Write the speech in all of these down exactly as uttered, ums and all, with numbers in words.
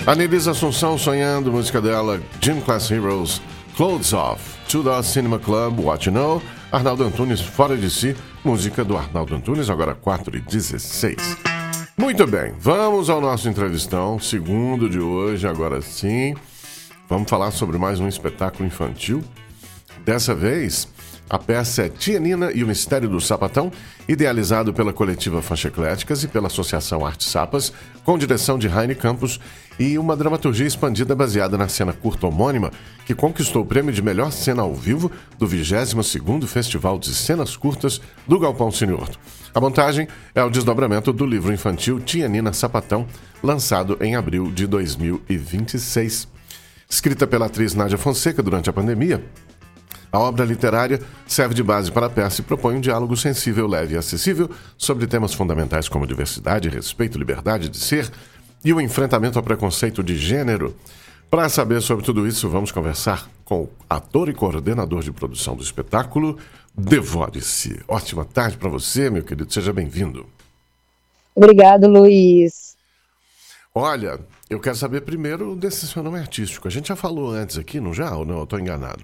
Anelisa Assunção sonhando, música dela, Gym Class Heroes, Clothes Off, Two Doors Cinema Club, What You Know, Arnaldo Antunes, Fora de Si, música do Arnaldo Antunes, agora quatro e dezesseis. Muito bem, vamos ao nosso entrevistão, segundo de hoje, agora sim. Vamos falar sobre mais um espetáculo infantil. Dessa vez, a peça é Tia Nina e o Mistério do Sapatão, idealizado pela coletiva Faixa Ecléticas e pela Associação Artes Sapas, com direção de Raine Campos e uma dramaturgia expandida baseada na cena curta homônima, que conquistou o prêmio de melhor cena ao vivo do vigésimo segundo Festival de Cenas Curtas do Galpão Cine Horto. A montagem é o desdobramento do livro infantil Tia Nina Sapatão, lançado em abril de dois mil e vinte e seis. Escrita pela atriz Nádia Fonseca durante a pandemia, a obra literária serve de base para a peça e propõe um diálogo sensível, leve e acessível sobre temas fundamentais como diversidade, respeito, liberdade de ser e o enfrentamento ao preconceito de gênero. Para saber sobre tudo isso, vamos conversar com o ator e coordenador de produção do espetáculo, Devore-se. Ótima tarde para você, meu querido. Seja bem-vindo. Obrigado, Luiz. Olha, eu quero saber primeiro desse seu nome artístico. A gente já falou antes aqui, não já? Ou não? Eu estou enganado?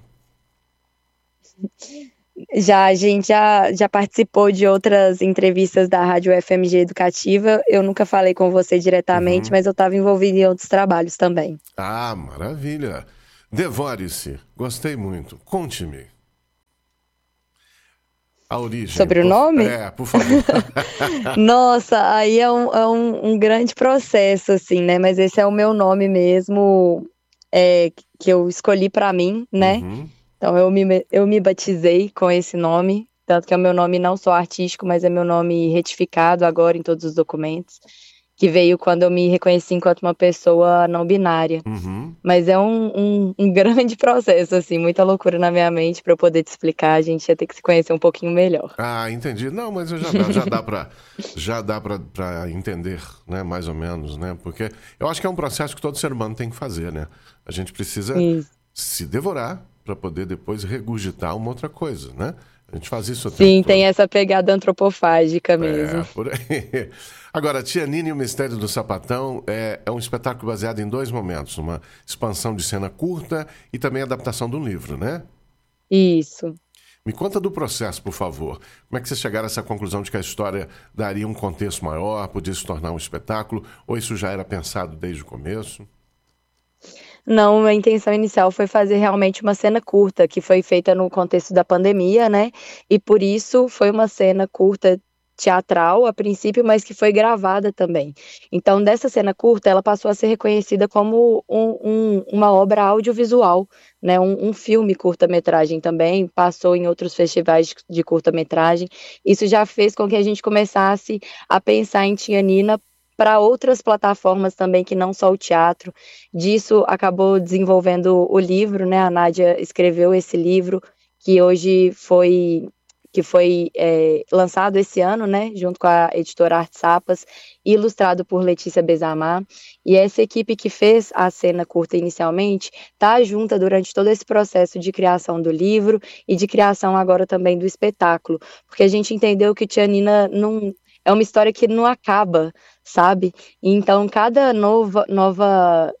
Já, a gente já, já participou de outras entrevistas da Rádio F M G Educativa. Eu nunca falei com você diretamente, uhum. mas eu estava envolvido em outros trabalhos também. Ah, maravilha. Devore-se. Gostei muito. Conte-me. A origem. Sobre por... o nome? É, por favor. Nossa, aí é, um, é um, um grande processo, assim, né? Mas esse é o meu nome mesmo, é, que eu escolhi para mim, né? Uhum. Então eu me, eu me batizei com esse nome, tanto que é o meu nome não só artístico, mas é meu nome retificado agora em todos os documentos, que veio quando eu me reconheci enquanto uma pessoa não binária. Uhum. Mas é um, um, um grande processo, assim, muita loucura na minha mente para eu poder te explicar. A gente ia ter que se conhecer um pouquinho melhor. Ah, entendi. Não, mas já dá, já dá para já dá para entender, né, mais ou menos, né? Porque eu acho que é um processo que todo ser humano tem que fazer, né? A gente precisa Isso. se devorar para poder depois regurgitar uma outra coisa, né? A gente faz isso o tempo Sim, todo. tem essa pegada antropofágica mesmo. É, por aí. Agora, Tia Nina e o Mistério do Sapatão é, é um espetáculo baseado em dois momentos, uma expansão de cena curta e também a adaptação de um livro, né? Isso. Me conta do processo, por favor. Como é que vocês chegaram a essa conclusão de que a história daria um contexto maior, podia se tornar um espetáculo, ou isso já era pensado desde o começo? Não, a intenção inicial foi fazer realmente uma cena curta, que foi feita no contexto da pandemia, né? E por isso foi uma cena curta teatral a princípio, mas que foi gravada também. Então, dessa cena curta, ela passou a ser reconhecida como um, um, uma obra audiovisual, né? Um, um filme curta-metragem também, passou em outros festivais de curta-metragem. Isso já fez com que a gente começasse a pensar em Tia Nina para outras plataformas também, que não só o teatro. Disso acabou desenvolvendo o livro, né? A Nádia escreveu esse livro, que hoje foi, que foi é, lançado esse ano, né? Junto com a editora Artes Sapas, ilustrado por Letícia Bezamar. E essa equipe que fez a cena curta inicialmente está junta durante todo esse processo de criação do livro e de criação agora também do espetáculo, porque a gente entendeu que Tia Nina não... é uma história que não acaba, sabe? Então, cada nova, nova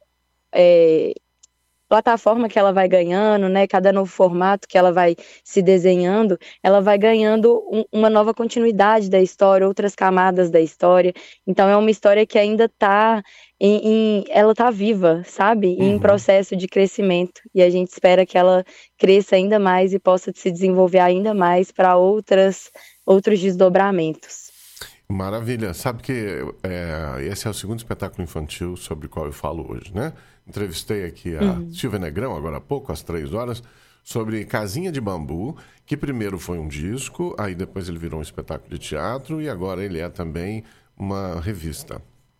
é, plataforma que ela vai ganhando, né? Cada novo formato que ela vai se desenhando, ela vai ganhando um, uma nova continuidade da história, outras camadas da história. Então, é uma história que ainda está em, em, ela está viva, sabe? Uhum. Em processo de crescimento. E a gente espera que ela cresça ainda mais e possa se desenvolver ainda mais para outras, outros desdobramentos. Maravilha. Sabe que é, esse é o segundo espetáculo infantil sobre o qual eu falo hoje, né? Entrevistei aqui a uhum. Silvia Negrão, agora há pouco, às três horas, sobre Casinha de Bambu, que primeiro foi um disco, aí depois ele virou um espetáculo de teatro e agora ele é também uma revista.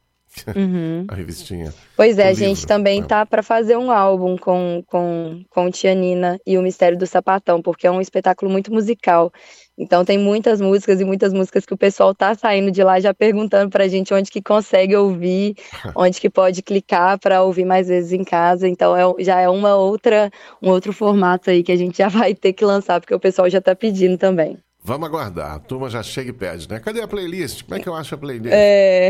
Uhum. A revistinha. Pois é, a livro, gente também né? tá para fazer um álbum com, com, com Tia Nina e o Mistério do Sapatão, porque é um espetáculo muito musical. Então tem muitas músicas e muitas músicas que o pessoal tá saindo de lá já perguntando pra gente onde que consegue ouvir, onde que pode clicar para ouvir mais vezes em casa. Então é, já é uma outra, um outro formato aí que a gente já vai ter que lançar, porque o pessoal já tá pedindo também. Vamos aguardar. A turma já chega e pede, né? Cadê a playlist? Como é que eu acho a playlist? É...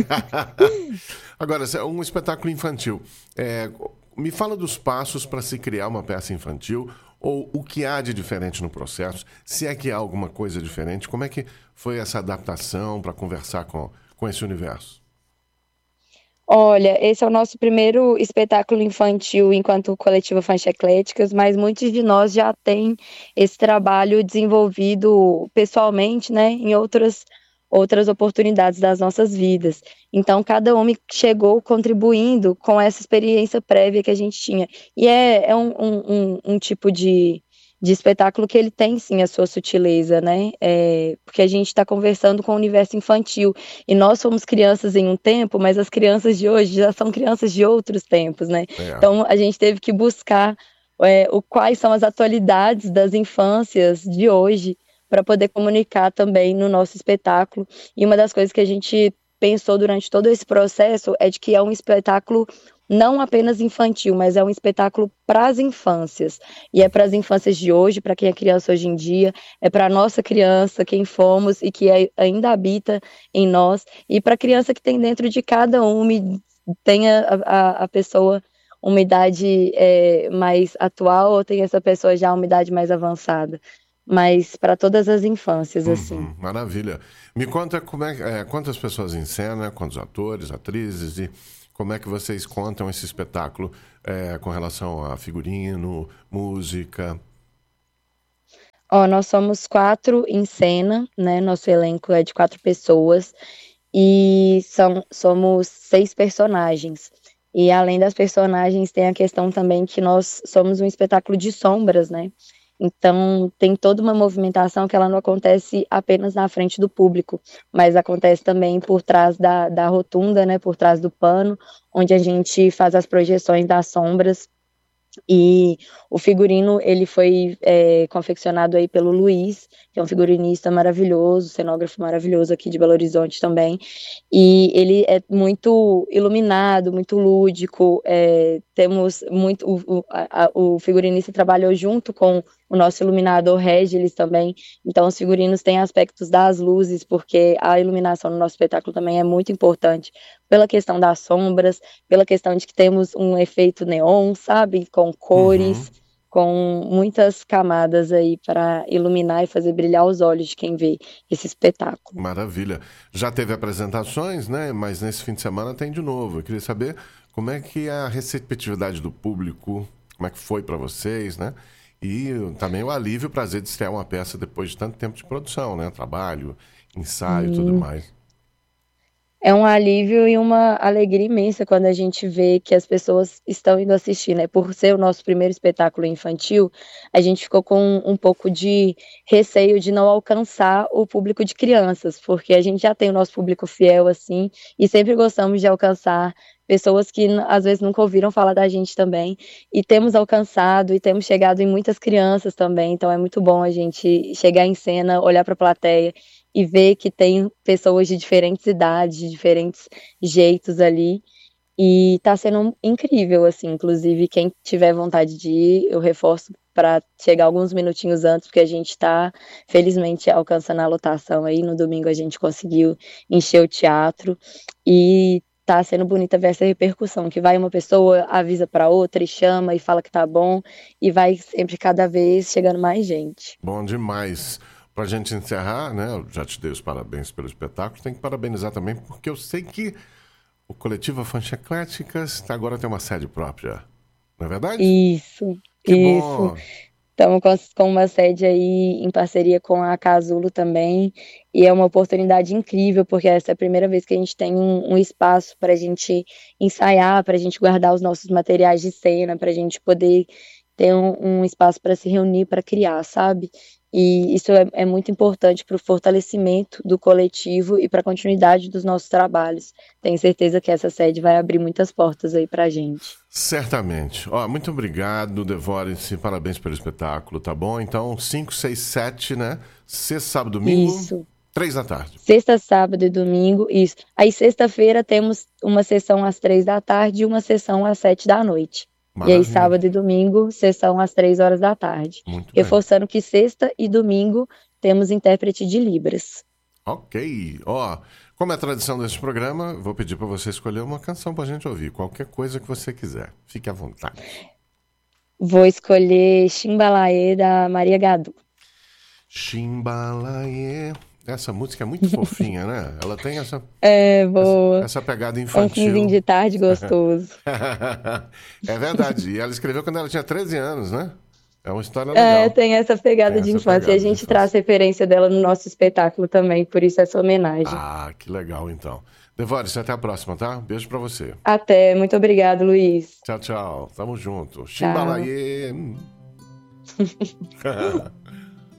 Agora, um espetáculo infantil. É, me fala dos passos para se criar uma peça infantil, ou o que há de diferente no processo, se é que há alguma coisa diferente. Como é que foi essa adaptação para conversar com, com esse universo? Olha, esse é o nosso primeiro espetáculo infantil enquanto coletivo Fanchecléticas, mas muitos de nós já têm esse trabalho desenvolvido pessoalmente, né, em outras, outras oportunidades das nossas vidas. Então, cada um chegou contribuindo com essa experiência prévia que a gente tinha. E é, é um, um, um tipo de... de espetáculo que ele tem, sim, a sua sutileza, né? É, porque a gente está conversando com o universo infantil, e nós fomos crianças em um tempo, mas as crianças de hoje já são crianças de outros tempos, né? É. Então, a gente teve que buscar é, o, quais são as atualidades das infâncias de hoje, para poder comunicar também no nosso espetáculo. E uma das coisas que a gente pensou durante todo esse processo é de que é um espetáculo não apenas infantil, mas é um espetáculo para as infâncias. E é para as infâncias de hoje, para quem é criança hoje em dia, é para a nossa criança, quem fomos e que ainda habita em nós, e para a criança que tem dentro de cada um, tenha a, a, a pessoa uma idade é, mais atual ou tem essa pessoa já uma idade mais avançada. Mas para todas as infâncias, assim. Uhum, maravilha. Me conta como é, é, quantas pessoas em cena, quantos atores, atrizes e... como é que vocês contam esse espetáculo é, com relação a figurino, música? Ó, nós somos quatro em cena, né? Nosso elenco é de quatro pessoas e são, somos seis personagens. E além das personagens, tem a questão também que nós somos um espetáculo de sombras, né? Então, tem toda uma movimentação que ela não acontece apenas na frente do público, mas acontece também por trás da, da rotunda, né, por trás do pano, onde a gente faz as projeções das sombras. E o figurino, ele foi é, confeccionado aí pelo Luiz, que é um figurinista maravilhoso, cenógrafo maravilhoso aqui de Belo Horizonte também, e ele é muito iluminado, muito lúdico, é, temos muito, o, o, a, o figurinista trabalhou junto com o nosso iluminador Regilis também, então os figurinos têm aspectos das luzes, porque a iluminação no nosso espetáculo também é muito importante, pela questão das sombras, pela questão de que temos um efeito neon, sabe, com cores, uhum. com muitas camadas aí para iluminar e fazer brilhar os olhos de quem vê esse espetáculo. Maravilha. Já teve apresentações, né? Mas nesse fim de semana tem de novo. Eu queria saber como é que a receptividade do público, como é que foi para vocês, né? E também o alívio, o prazer de estrear uma peça depois de tanto tempo de produção, né? Trabalho, ensaio e tudo mais. É um alívio e uma alegria imensa quando a gente vê que as pessoas estão indo assistir, né? Por ser o nosso primeiro espetáculo infantil, a gente ficou com um pouco de receio de não alcançar o público de crianças, porque a gente já tem o nosso público fiel, assim, e sempre gostamos de alcançar pessoas que às vezes nunca ouviram falar da gente também, e temos alcançado e temos chegado em muitas crianças também, então é muito bom a gente chegar em cena, olhar para a plateia e ver que tem pessoas de diferentes idades, de diferentes jeitos ali, e tá sendo incrível, assim, inclusive quem tiver vontade de ir, eu reforço para chegar alguns minutinhos antes, porque a gente tá, felizmente, alcançando a lotação aí, no domingo a gente conseguiu encher o teatro, e tá sendo bonita ver essa repercussão, que vai uma pessoa, avisa para outra e chama e fala que tá bom, e vai sempre cada vez chegando mais gente. Bom demais. Para a gente encerrar, né? Eu já te dei os parabéns pelo espetáculo, tem que parabenizar também, porque eu sei que o coletivo Fanchecléticas agora tem uma sede própria, não é verdade? Isso, que isso. Bom. Estamos com, com uma sede aí em parceria com a Casulo também, e é uma oportunidade incrível, porque essa é a primeira vez que a gente tem um, um espaço para a gente ensaiar, para a gente guardar os nossos materiais de cena, para a gente poder ter um, um espaço para se reunir, para criar, sabe? E isso é, é muito importante para o fortalecimento do coletivo e para a continuidade dos nossos trabalhos. Tenho certeza que essa sede vai abrir muitas portas aí para a gente. Certamente. Ó, muito obrigado, Devorem-se. Parabéns pelo espetáculo, tá bom? Então, cinco, seis, sete, né? Sexta, sábado, domingo. Isso. Três da tarde. Sexta, sábado e domingo, isso. Aí, sexta-feira, temos uma sessão às três da tarde e uma sessão às sete da noite. Maravilha. E aí, sábado e domingo, sessão às três horas da tarde. Muito Reforçando bem. Que sexta e domingo temos intérprete de Libras. Ok. Ó, como é a tradição desse programa, vou pedir para você escolher uma canção para a gente ouvir. Qualquer coisa que você quiser. Fique à vontade. Vou escolher Chimbalaê, da Maria Gadu. Chimbalaê. Essa música é muito fofinha, né? Ela tem essa, É, boa. essa, essa pegada Um infantil. finzinho de tarde gostoso. É verdade. E ela escreveu quando ela tinha treze anos, né? É uma história legal. É, tem essa pegada Tem de essa infância. pegada E a de gente infância. traz referência dela no nosso espetáculo também, por isso essa homenagem. Ah, que legal, então. Devores, até a próxima, tá? Beijo pra você. Até. Muito obrigado, Luiz. Tchau, tchau. Tamo junto. Chimbalaê.